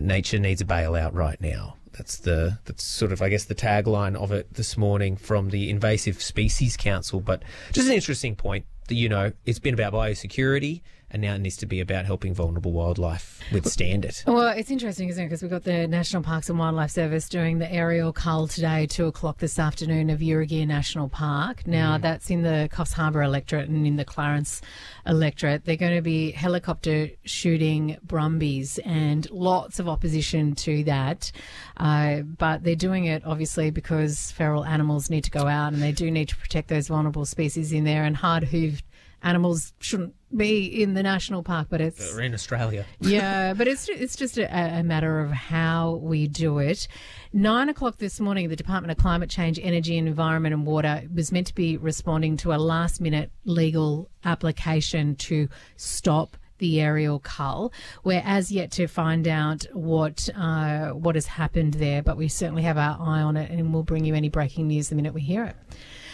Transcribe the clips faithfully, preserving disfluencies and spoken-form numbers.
nature needs a bailout right now. That's the that's sort of, I guess, the tagline of it this morning from the Invasive Species Council. But just an interesting point that, you know, it's been about biosecurity, and now it needs to be about helping vulnerable wildlife withstand it. Well, it's interesting, isn't it? Because we've got the National Parks and Wildlife Service doing the aerial cull today, two o'clock this afternoon, of Yirrigir National Park. Now, mm. that's in the Coffs Harbour electorate and in the Clarence electorate. They're going to be helicopter shooting brumbies, and lots of opposition to that. Uh, but they're doing it, obviously, because feral animals need to go out, and they do need to protect those vulnerable species in there, and hard-hooved animals shouldn't be in the national park, but it's... They're in Australia. Yeah, but it's it's just a, a matter of how we do it. Nine o'clock this morning, the Department of Climate Change, Energy, Environment and Water was meant to be responding to a last-minute legal application to stop the aerial cull. We're as yet to find out what uh, what has happened there, but we certainly have our eye on it, and we'll bring you any breaking news the minute we hear it.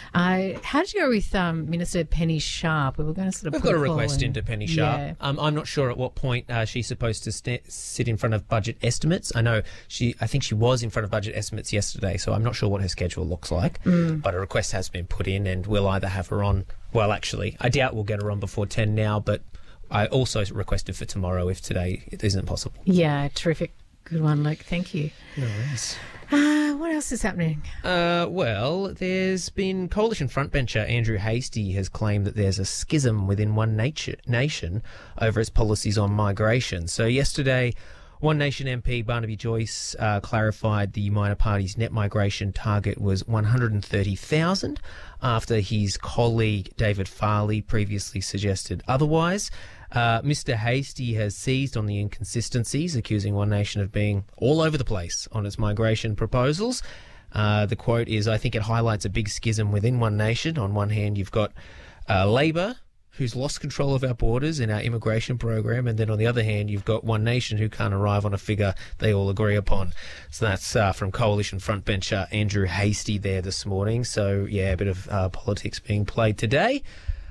Uh, how did you go with um, Minister Penny Sharp? We were going to sort of We've put got a a request in. into Penny Sharp. Yeah. Um, I'm not sure at what point uh, she's supposed to st- sit in front of budget estimates. I know she. I think she was in front of budget estimates yesterday, so I'm not sure what her schedule looks like. Mm. But a request has been put in, and we'll either have her on. Well, actually, I doubt we'll get her on before ten now, but I also requested for tomorrow if today it isn't possible. Yeah, terrific. Good one, Luke. Thank you. No worries. Uh, what else is happening? Uh, well, there's been Coalition frontbencher Andrew Hastie has claimed that there's a schism within One Nature, Nation over its policies on migration. So yesterday, One Nation M P Barnaby Joyce uh, clarified the minor party's net migration target was one hundred thirty thousand after his colleague David Farley previously suggested otherwise. Uh, Mister Hastie has seized on the inconsistencies, accusing One Nation of being all over the place on its migration proposals. Uh, the quote is, I think it highlights a big schism within One Nation. On one hand, you've got uh, Labor, who's lost control of our borders and our immigration program, and then on the other hand, you've got One Nation, who can't arrive on a figure they all agree upon. So that's uh, from Coalition frontbencher Andrew Hastie there this morning. So, yeah, a bit of uh, politics being played today.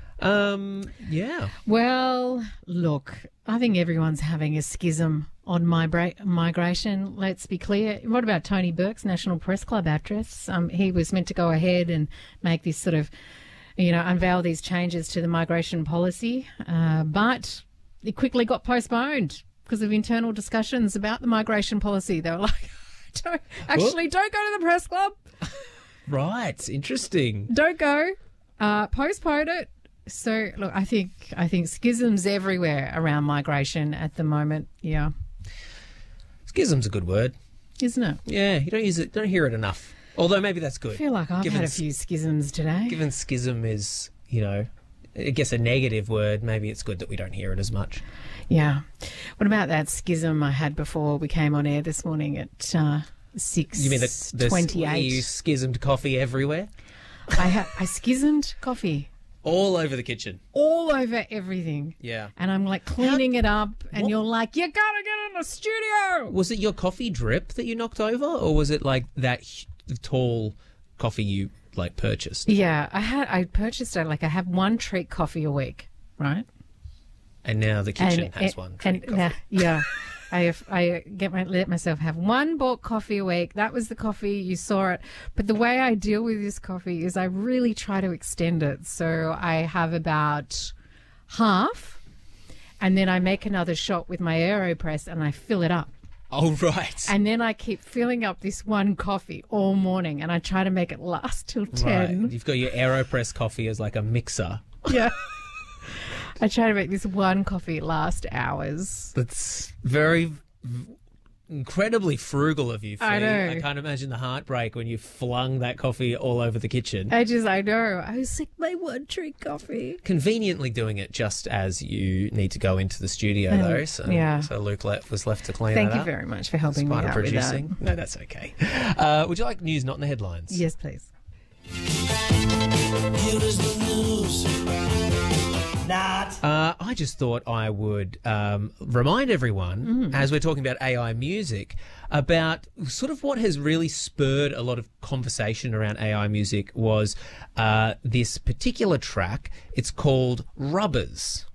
Um, yeah. Well, look, I think everyone's having a schism on migra- migration. Let's be clear. What about Tony Burke's National Press Club address? Um, he was meant to go ahead and make this sort of, you know, unveil these changes to the migration policy, uh, but it quickly got postponed because of internal discussions about the migration policy. They were like, don't, actually, what? Don't go to the press club. Right. Interesting. Don't go. Uh, postpone it. So, look, I think I think schisms everywhere around migration at the moment. Yeah, schism's a good word, isn't it? Yeah, you don't use it, don't hear it enough. Although maybe that's good. I feel like I've given, had a few schisms today. Given schism is, you know, I guess a negative word, maybe it's good that we don't hear it as much. Yeah. What about that schism I had before we came on air this morning at uh, six? You mean the, the twenty-eight? You schismed coffee everywhere? I ha- I schismed coffee. All over the kitchen. All over everything. Yeah. And I'm like cleaning How, it up and what? You're like, you gotta get in the studio. Was it your coffee drip that you knocked over, or was it like that tall coffee you like purchased? Yeah, I had I purchased it like I have one treat coffee a week, right? And now the kitchen and, has and, one treat and, coffee. Now, yeah. I have, I get my, let myself have one bulk coffee a week. That was the coffee. You saw it. But the way I deal with this coffee is I really try to extend it. So I have about half, and then I make another shot with my AeroPress and I fill it up. Oh, right. And then I keep filling up this one coffee all morning, and I try to make it last till ten. Right. You've got your AeroPress coffee as like a mixer. Yeah. I try to make this one coffee last hours. That's very, incredibly frugal of you, Fee. I know. I can't imagine the heartbreak when you flung that coffee all over the kitchen. I just, I know. I was like, my one treat coffee. Conveniently doing it just as you need to go into the studio, um, though. So, yeah. so Luke le- was left to clean Thank that you up. very much for helping me out producing. with that. No, that's okay. Uh, would you like news not in the headlines? Yes, please. Here is the news. Not. Uh, I just thought I would um, remind everyone, mm. as we're talking about A I music, about sort of what has really spurred a lot of conversation around A I music was uh, this particular track. It's called Rubbers.